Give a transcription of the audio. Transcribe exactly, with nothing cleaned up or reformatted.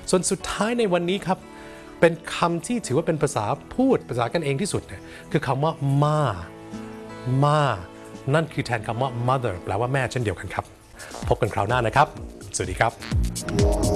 ส่วนสุดท้ายในวันนี้ครับเป็นคำที่ถือว่าเป็นภาษาพูดภาษากันเองที่สุดเนี่ยคือคำว่าม่าม่านั่นคือแทนคำว่า mother แปลว่าแม่เช่นเดียวกันครับพบกันคราวหน้านะครับสวัสดีครับ